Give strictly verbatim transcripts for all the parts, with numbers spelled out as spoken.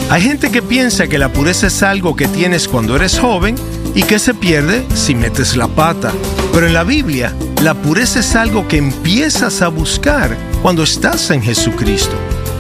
Hay gente que piensa que la pureza es algo que tienes cuando eres joven y que se pierde si metes la pata. Pero en la Biblia, la pureza es algo que empiezas a buscar cuando estás en Jesucristo.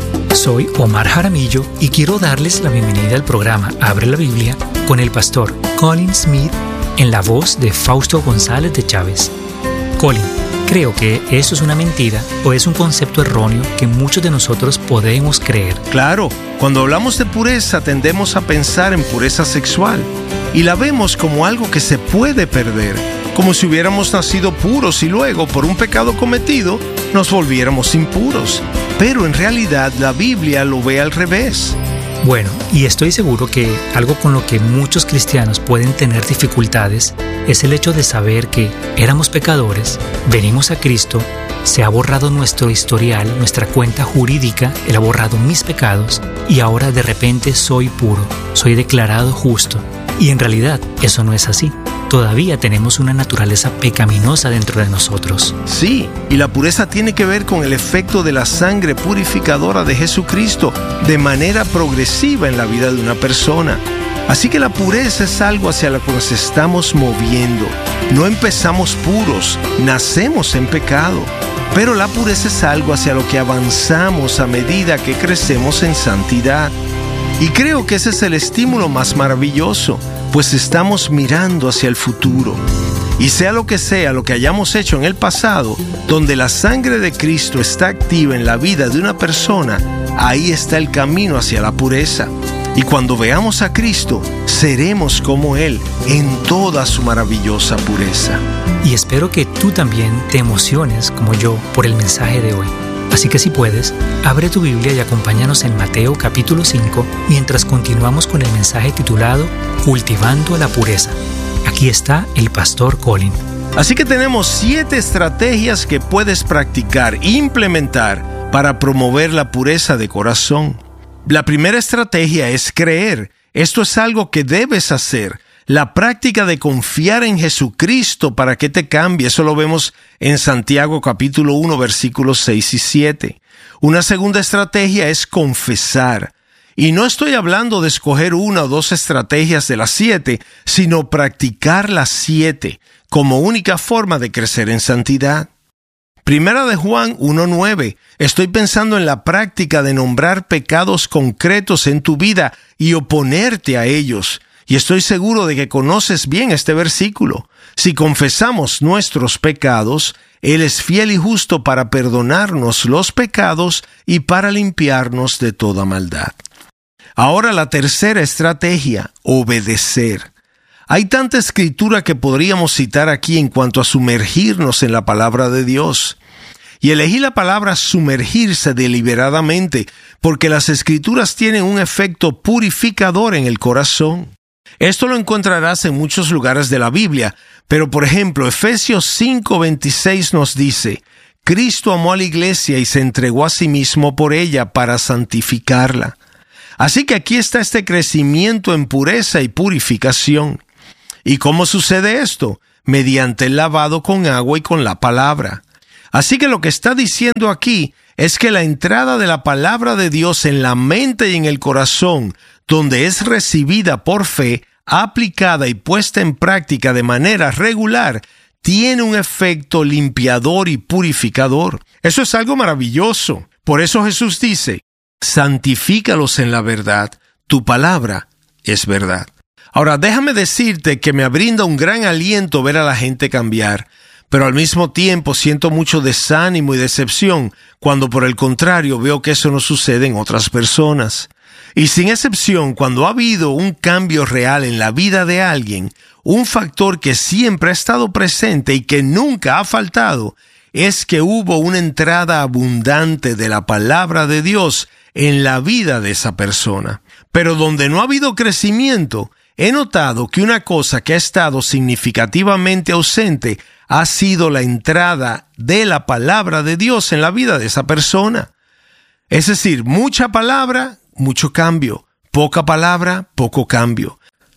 Soy Omar Jaramillo y quiero darles la bienvenida al programa Abre la Biblia con el pastor Colin Smith en la voz de Fausto González de Chávez. Colin, creo que eso es una mentira o es un concepto erróneo que muchos de nosotros podemos creer. Claro, cuando hablamos de pureza tendemos a pensar en pureza sexual y la vemos como algo que se puede perder, como si hubiéramos nacido puros y luego, por un pecado cometido, nos volviéramos impuros. Pero en realidad la Biblia lo ve al revés. Bueno, y estoy seguro que algo con lo que muchos cristianos pueden tener dificultades es el hecho de saber que éramos pecadores, venimos a Cristo, se ha borrado nuestro historial, nuestra cuenta jurídica, Él ha borrado mis pecados y ahora de repente soy puro, soy declarado justo. Y en realidad eso no es así. Todavía tenemos una naturaleza pecaminosa dentro de nosotros. Sí, y la pureza tiene que ver con el efecto de la sangre purificadora de Jesucristo de manera progresiva en la vida de una persona. Así que la pureza es algo hacia lo que nos estamos moviendo. No empezamos puros, nacemos en pecado. Pero la pureza es algo hacia lo que avanzamos a medida que crecemos en santidad. Y creo que ese es el estímulo más maravilloso, pues estamos mirando hacia el futuro. Y sea lo que sea lo que hayamos hecho en el pasado, donde la sangre de Cristo está activa en la vida de una persona, ahí está el camino hacia la pureza. Y cuando veamos a Cristo, seremos como Él en toda su maravillosa pureza. Y espero que tú también te emociones, como yo, por el mensaje de hoy. Así que si puedes, abre tu Biblia y acompáñanos en Mateo capítulo cinco mientras continuamos con el mensaje titulado Cultivando la Pureza. Aquí está el pastor Colin. Así que tenemos siete estrategias que puedes practicar e implementar para promover la pureza de corazón. La primera estrategia es creer. Esto es algo que debes hacer. La práctica de confiar en Jesucristo para que te cambie, eso lo vemos en Santiago capítulo uno, versículos seis y siete. Una segunda estrategia es confesar. Y no estoy hablando de escoger una o dos estrategias de las siete, sino practicar las siete como única forma de crecer en santidad. Primera de Juan uno nueve. Estoy pensando en la práctica de nombrar pecados concretos en tu vida y oponerte a ellos. Y estoy seguro de que conoces bien este versículo. Si confesamos nuestros pecados, Él es fiel y justo para perdonarnos los pecados y para limpiarnos de toda maldad. Ahora la tercera estrategia, obedecer. Hay tanta escritura que podríamos citar aquí en cuanto a sumergirnos en la palabra de Dios. Y elegí la palabra sumergirse deliberadamente porque las escrituras tienen un efecto purificador en el corazón. Esto lo encontrarás en muchos lugares de la Biblia, pero por ejemplo, Efesios cinco veintiséis nos dice, Cristo amó a la iglesia y se entregó a sí mismo por ella para santificarla. Así que aquí está este crecimiento en pureza y purificación. ¿Y cómo sucede esto? Mediante el lavado con agua y con la palabra. Así que lo que está diciendo aquí es que la entrada de la palabra de Dios en la mente y en el corazón, donde es recibida por fe, aplicada y puesta en práctica de manera regular, tiene un efecto limpiador y purificador. Eso es algo maravilloso. Por eso Jesús dice, santifícalos en la verdad, tu palabra es verdad. Ahora, déjame decirte que me brinda un gran aliento ver a la gente cambiar, pero al mismo tiempo siento mucho desánimo y decepción cuando por el contrario veo que eso no sucede en otras personas. Y sin excepción, cuando ha habido un cambio real en la vida de alguien, un factor que siempre ha estado presente y que nunca ha faltado, es que hubo una entrada abundante de la palabra de Dios en la vida de esa persona. Pero donde no ha habido crecimiento, he notado que una cosa que ha estado significativamente ausente ha sido la entrada de la palabra de Dios en la vida de esa persona. Es decir, mucha palabra, mucho cambio. Poca palabra, poco cambio.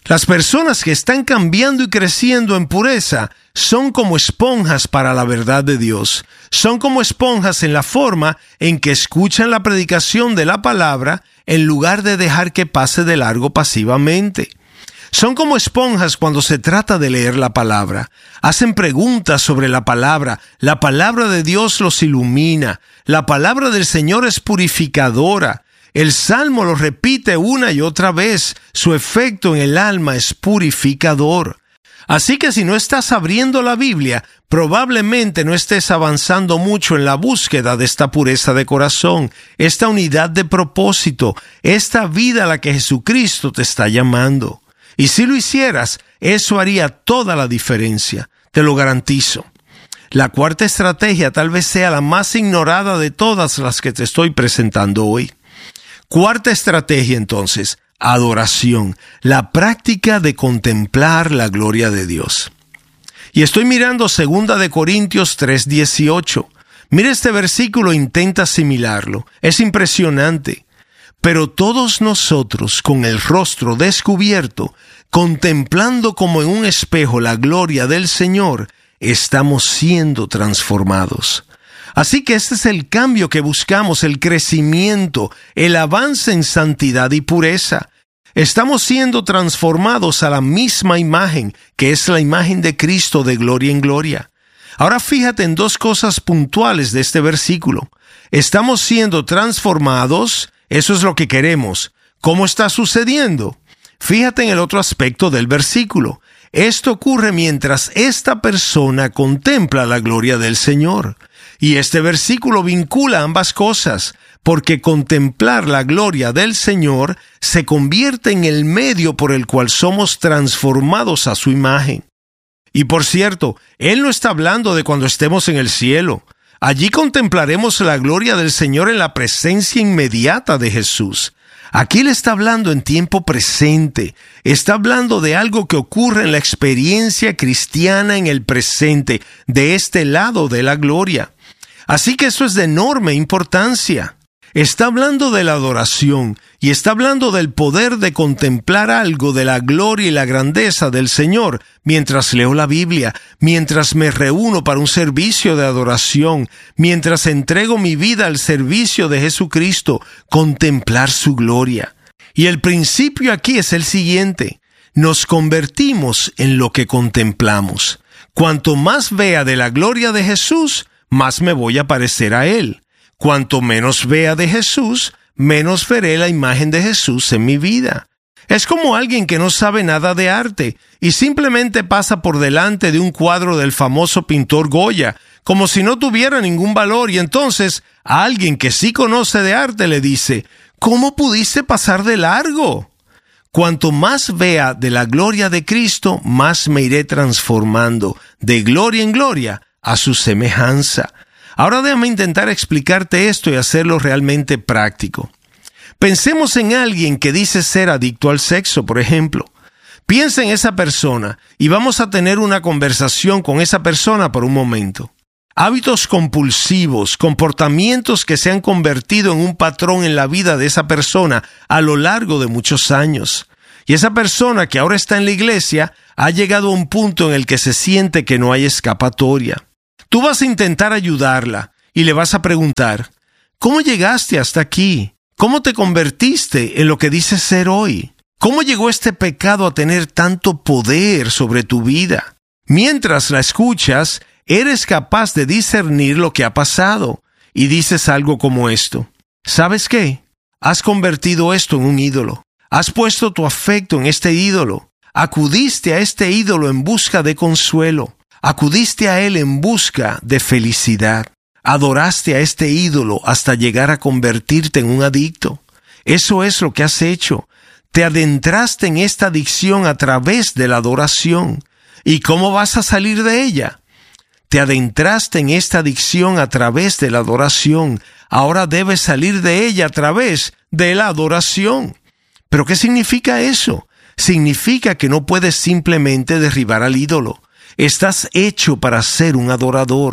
Las personas que están cambiando y creciendo en pureza son como esponjas para la verdad de Dios. Son como esponjas en la forma en que escuchan la predicación de la palabra en lugar de dejar que pase de largo pasivamente. Son como esponjas cuando se trata de leer la palabra. Hacen preguntas sobre la palabra. La palabra de Dios los ilumina. La palabra del Señor es purificadora. El Salmo lo repite una y otra vez. Su efecto en el alma es purificador. Así que si no estás abriendo la Biblia, probablemente no estés avanzando mucho en la búsqueda de esta pureza de corazón, esta unidad de propósito, esta vida a la que Jesucristo te está llamando. Y si lo hicieras, eso haría toda la diferencia, te lo garantizo. La cuarta estrategia tal vez sea la más ignorada de todas las que te estoy presentando hoy. Cuarta estrategia entonces, adoración, la práctica de contemplar la gloria de Dios. Y estoy mirando segunda de Corintios tres dieciocho. Mira este versículo, intenta asimilarlo. Es impresionante. Pero todos nosotros, con el rostro descubierto, contemplando como en un espejo la gloria del Señor, estamos siendo transformados. Así que este es el cambio que buscamos, el crecimiento, el avance en santidad y pureza. Estamos siendo transformados a la misma imagen, que es la imagen de Cristo de gloria en gloria. Ahora fíjate en dos cosas puntuales de este versículo. Estamos siendo transformados, eso es lo que queremos. ¿Cómo está sucediendo? Fíjate en el otro aspecto del versículo. Esto ocurre mientras esta persona contempla la gloria del Señor. Y este versículo vincula ambas cosas, porque contemplar la gloria del Señor se convierte en el medio por el cual somos transformados a su imagen. Y por cierto, Él no está hablando de cuando estemos en el cielo. Allí contemplaremos la gloria del Señor en la presencia inmediata de Jesús. Aquí Él está hablando en tiempo presente. Está hablando de algo que ocurre en la experiencia cristiana en el presente, de este lado de la gloria. Así que eso es de enorme importancia. Está hablando de la adoración y está hablando del poder de contemplar algo de la gloria y la grandeza del Señor mientras leo la Biblia, mientras me reúno para un servicio de adoración, mientras entrego mi vida al servicio de Jesucristo, contemplar su gloria. Y el principio aquí es el siguiente: nos convertimos en lo que contemplamos. Cuanto más vea de la gloria de Jesús, más me voy a parecer a Él. Cuanto menos vea de Jesús, menos veré la imagen de Jesús en mi vida. Es como alguien que no sabe nada de arte y simplemente pasa por delante de un cuadro del famoso pintor Goya, como si no tuviera ningún valor, y entonces a alguien que sí conoce de arte le dice: ¿cómo pudiste pasar de largo? Cuanto más vea de la gloria de Cristo, más me iré transformando de gloria en gloria a su semejanza. Ahora déjame intentar explicarte esto y hacerlo realmente práctico. Pensemos en alguien que dice ser adicto al sexo, por ejemplo. Piensa en esa persona y vamos a tener una conversación con esa persona por un momento. Hábitos compulsivos, comportamientos que se han convertido en un patrón en la vida de esa persona a lo largo de muchos años. Y esa persona que ahora está en la iglesia ha llegado a un punto en el que se siente que no hay escapatoria. Tú vas a intentar ayudarla y le vas a preguntar: ¿cómo llegaste hasta aquí? ¿Cómo te convertiste en lo que dices ser hoy? ¿Cómo llegó este pecado a tener tanto poder sobre tu vida? Mientras la escuchas, eres capaz de discernir lo que ha pasado y dices algo como esto: ¿sabes qué? Has convertido esto en un ídolo. Has puesto tu afecto en este ídolo. Acudiste a este ídolo en busca de consuelo. Acudiste a él en busca de felicidad. Adoraste a este ídolo hasta llegar a convertirte en un adicto. Eso es lo que has hecho. Te adentraste en esta adicción a través de la adoración. ¿Y cómo vas a salir de ella? Te adentraste en esta adicción a través de la adoración. Ahora debes salir de ella a través de la adoración. ¿Pero qué significa eso? Significa que no puedes simplemente derribar al ídolo. Estás hecho para ser un adorador.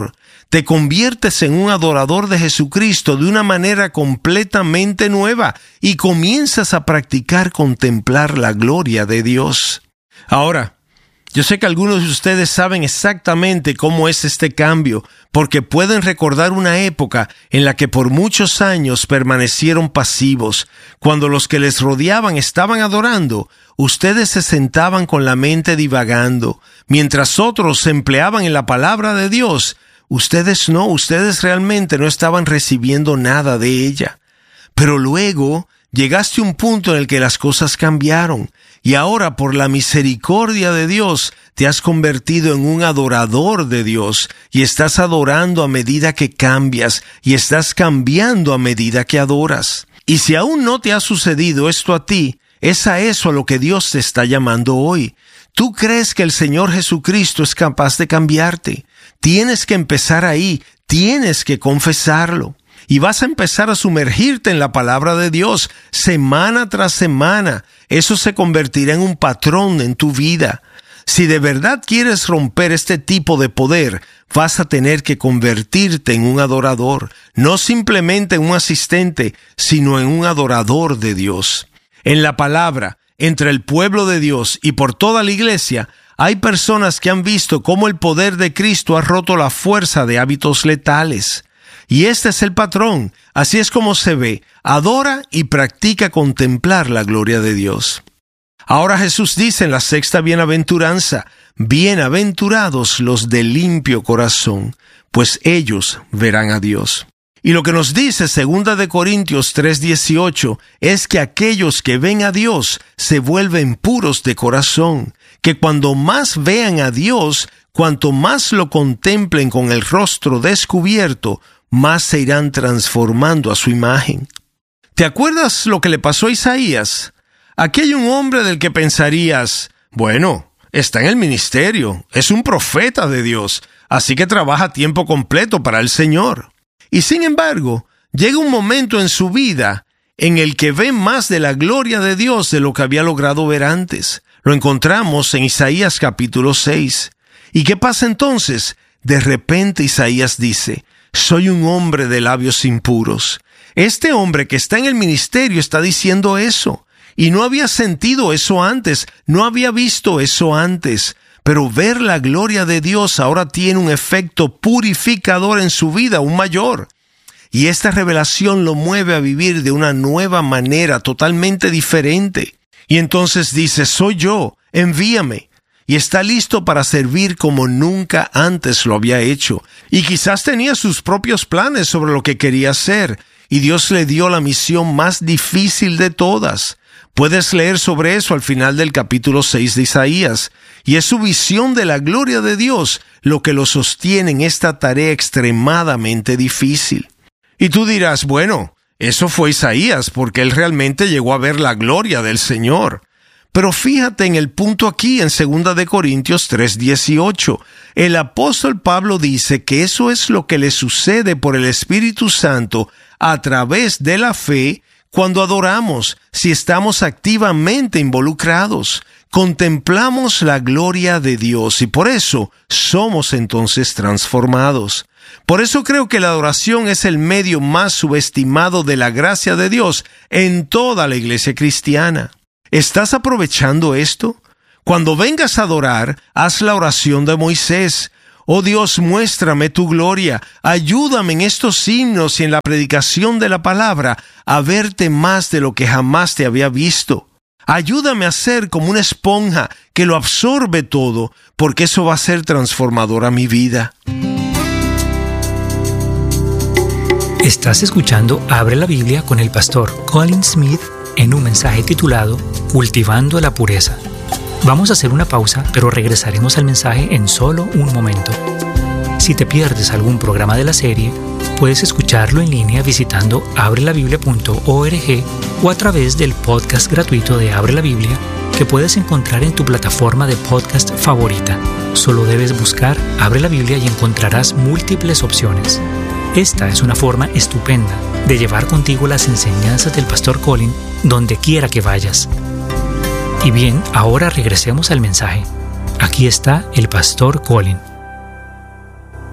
Te conviertes en un adorador de Jesucristo de una manera completamente nueva y comienzas a practicar contemplar la gloria de Dios. Ahora, yo sé que algunos de ustedes saben exactamente cómo es este cambio, porque pueden recordar una época en la que por muchos años permanecieron pasivos. Cuando los que les rodeaban estaban adorando, ustedes se sentaban con la mente divagando. Mientras otros se empleaban en la palabra de Dios, ustedes no, ustedes realmente no estaban recibiendo nada de ella. Pero luego llegaste a un punto en el que las cosas cambiaron. Y ahora, por la misericordia de Dios, te has convertido en un adorador de Dios y estás adorando a medida que cambias y estás cambiando a medida que adoras. Y si aún no te ha sucedido esto a ti, es a eso a lo que Dios te está llamando hoy. Tú crees que el Señor Jesucristo es capaz de cambiarte. Tienes que empezar ahí, tienes que confesarlo. Y vas a empezar a sumergirte en la palabra de Dios semana tras semana. Eso se convertirá en un patrón en tu vida. Si de verdad quieres romper este tipo de poder, vas a tener que convertirte en un adorador, no simplemente en un asistente, sino en un adorador de Dios. En la palabra, entre el pueblo de Dios y por toda la iglesia, hay personas que han visto cómo el poder de Cristo ha roto la fuerza de hábitos letales. Y este es el patrón, así es como se ve, adora y practica contemplar la gloria de Dios. Ahora Jesús dice en la sexta bienaventuranza, bienaventurados los de limpio corazón, pues ellos verán a Dios. Y lo que nos dice segunda de Corintios tres dieciocho es que aquellos que ven a Dios se vuelven puros de corazón, que cuando más vean a Dios, cuanto más lo contemplen con el rostro descubierto, más se irán transformando a su imagen. ¿Te acuerdas lo que le pasó a Isaías? Aquí hay un hombre del que pensarías, bueno, está en el ministerio, es un profeta de Dios, así que trabaja a tiempo completo para el Señor. Y sin embargo, llega un momento en su vida en el que ve más de la gloria de Dios de lo que había logrado ver antes. Lo encontramos en Isaías capítulo seis. ¿Y qué pasa entonces? De repente Isaías dice, soy un hombre de labios impuros. Este hombre que está en el ministerio está diciendo eso. Y no había sentido eso antes, no había visto eso antes. Pero ver la gloria de Dios ahora tiene un efecto purificador en su vida, aún mayor. Y esta revelación lo mueve a vivir de una nueva manera, totalmente diferente. Y entonces dice, soy yo, envíame. Y está listo para servir como nunca antes lo había hecho. Y quizás tenía sus propios planes sobre lo que quería hacer. Y Dios le dio la misión más difícil de todas. Puedes leer sobre eso al final del capítulo seis de Isaías. Y es su visión de la gloria de Dios lo que lo sostiene en esta tarea extremadamente difícil. Y tú dirás, bueno, eso fue Isaías, porque él realmente llegó a ver la gloria del Señor. Pero fíjate en el punto aquí en segunda de Corintios tres dieciocho. El apóstol Pablo dice que eso es lo que le sucede por el Espíritu Santo a través de la fe cuando adoramos, si estamos activamente involucrados. Contemplamos la gloria de Dios y por eso somos entonces transformados. Por eso creo que la adoración es el medio más subestimado de la gracia de Dios en toda la iglesia cristiana. ¿Estás aprovechando esto? Cuando vengas a adorar, haz la oración de Moisés. Oh Dios, muéstrame tu gloria. Ayúdame en estos himnos y en la predicación de la palabra a verte más de lo que jamás te había visto. Ayúdame a ser como una esponja que lo absorbe todo, porque eso va a ser transformador a mi vida. Estás escuchando Abre la Biblia con el pastor Colin Smith en un mensaje titulado Cultivando la Pureza. Vamos a hacer una pausa, pero regresaremos al mensaje en solo un momento. Si te pierdes algún programa de la serie, puedes escucharlo en línea visitando abre la biblia punto org o a través del podcast gratuito de Abre la Biblia que puedes encontrar en tu plataforma de podcast favorita. Solo debes buscar Abre la Biblia y encontrarás múltiples opciones. Esta es una forma estupenda de llevar contigo las enseñanzas del pastor Colin donde quiera que vayas. Y bien, ahora regresemos al mensaje. Aquí está el pastor Colin.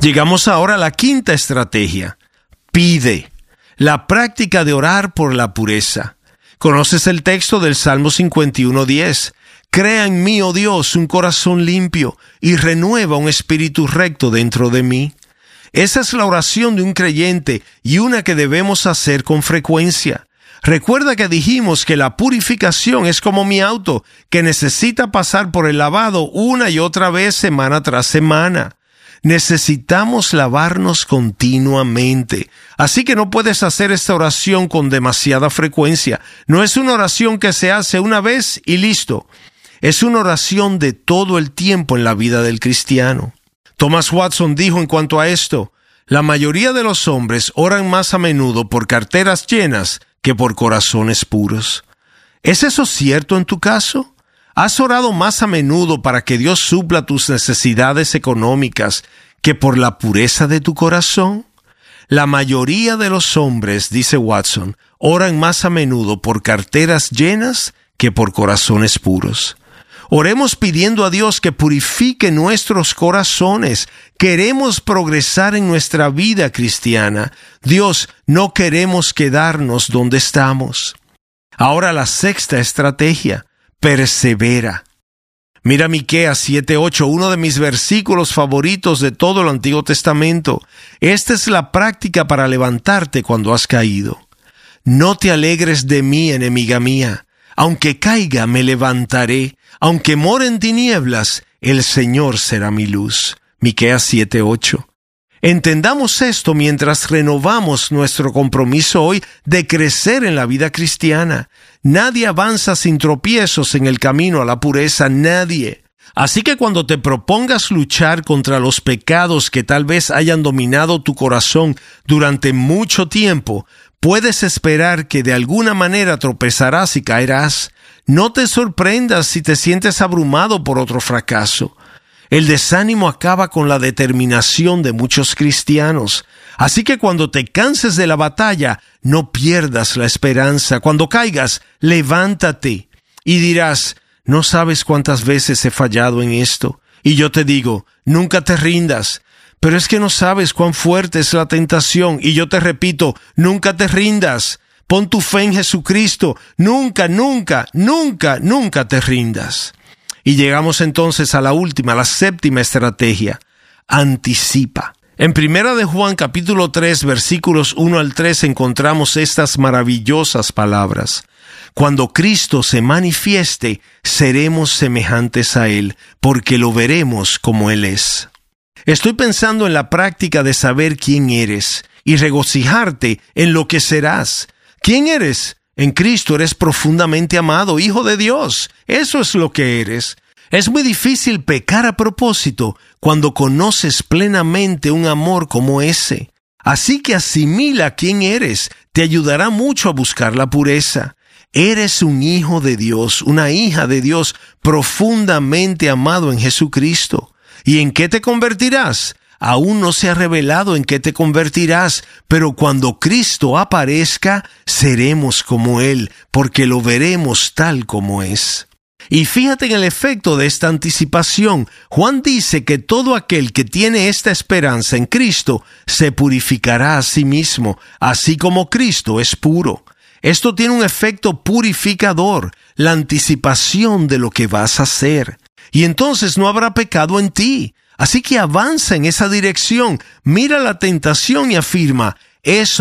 Llegamos ahora a la quinta estrategia. Pide. La práctica de orar por la pureza. ¿Conoces el texto del Salmo cincuenta y uno diez? Crea en mí, oh Dios, un corazón limpio y renueva un espíritu recto dentro de mí. Esa es la oración de un creyente y una que debemos hacer con frecuencia. Recuerda que dijimos que la purificación es como mi auto, que necesita pasar por el lavado una y otra vez semana tras semana. Necesitamos lavarnos continuamente. Así que no puedes hacer esta oración con demasiada frecuencia. No es una oración que se hace una vez y listo. Es una oración de todo el tiempo en la vida del cristiano. Thomas Watson dijo en cuanto a esto: la mayoría de los hombres oran más a menudo por carteras llenas que por corazones puros. ¿Es eso cierto en tu caso? ¿Has orado más a menudo para que Dios supla tus necesidades económicas que por la pureza de tu corazón? La mayoría de los hombres, dice Watson, oran más a menudo por carteras llenas que por corazones puros. Oremos pidiendo a Dios que purifique nuestros corazones. Queremos progresar en nuestra vida cristiana. Dios, no queremos quedarnos donde estamos. Ahora la sexta estrategia. Persevera. Mira Miqueas siete ocho, uno de mis versículos favoritos de todo el Antiguo Testamento. Esta es la práctica para levantarte cuando has caído. No te alegres de mí, enemiga mía. Aunque caiga, me levantaré. Aunque more en tinieblas, el Señor será mi luz. Miqueas siete ocho. Entendamos esto mientras renovamos nuestro compromiso hoy de crecer en la vida cristiana. Nadie avanza sin tropiezos en el camino a la pureza, nadie. Así que cuando te propongas luchar contra los pecados que tal vez hayan dominado tu corazón durante mucho tiempo, puedes esperar que de alguna manera tropezarás y caerás. No te sorprendas si te sientes abrumado por otro fracaso. El desánimo acaba con la determinación de muchos cristianos. Así que cuando te canses de la batalla, no pierdas la esperanza. Cuando caigas, levántate y dirás: no sabes cuántas veces he fallado en esto. Y yo te digo, nunca te rindas. Pero es que no sabes cuán fuerte es la tentación. Y yo te repito, nunca te rindas. Pon tu fe en Jesucristo. Nunca, nunca, nunca, nunca te rindas. Y llegamos entonces a la última, la séptima estrategia. Anticipa. En Primera de Juan capítulo tres, versículos uno al tres, encontramos estas maravillosas palabras. Cuando Cristo se manifieste, seremos semejantes a Él, porque lo veremos como Él es. Estoy pensando en la práctica de saber quién eres y regocijarte en lo que serás. ¿Quién eres? En Cristo eres profundamente amado, hijo de Dios. Eso es lo que eres. Es muy difícil pecar a propósito cuando conoces plenamente un amor como ese. Así que asimila quién eres. Te ayudará mucho a buscar la pureza. Eres un hijo de Dios, una hija de Dios profundamente amado en Jesucristo. ¿Y en qué te convertirás? Aún no se ha revelado en qué te convertirás, pero cuando Cristo aparezca, seremos como Él, porque lo veremos tal como es. Y fíjate en el efecto de esta anticipación. Juan dice que todo aquel que tiene esta esperanza en Cristo se purificará a sí mismo, así como Cristo es puro. Esto tiene un efecto purificador, la anticipación de lo que vas a hacer. Y entonces no habrá pecado en ti. Así que avanza en esa dirección, mira la tentación y afirma: eso